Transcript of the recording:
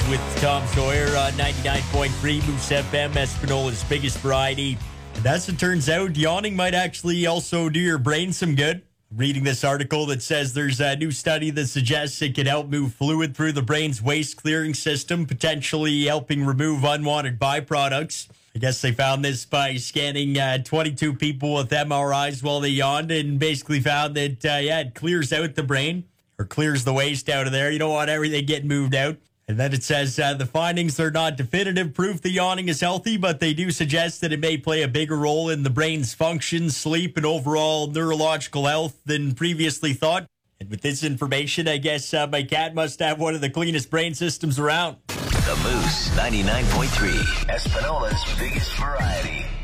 with Tom Sawyer on 99.3 Moose FM, Espanola's biggest variety. And as it turns out, yawning might actually also do your brain some good. Reading this article that says there's a new study that suggests it can help move fluid through the brain's waste clearing system, potentially helping remove unwanted byproducts. I guess they found this by scanning 22 people with MRIs while they yawned and basically found that, it clears out the brain or clears the waste out of there. You don't want everything getting moved out. And then it says the findings are not definitive proof that yawning is healthy, but they do suggest that it may play a bigger role in the brain's function, sleep, and overall neurological health than previously thought. And with this information, I guess my cat must have one of the cleanest brain systems around. The Moose 99.3, Espanola's biggest variety.